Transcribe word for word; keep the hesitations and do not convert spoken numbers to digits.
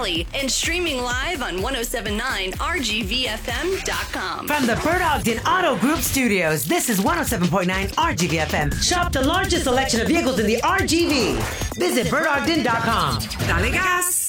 Valley and streaming live on ten seventy-nine R G V F M dot com. From the Bert Ogden Auto Group Studios, this is one oh seven point nine R G V F M. Shop the largest selection of vehicles in the R G V. Visit bert ogden dot com. Dale gas!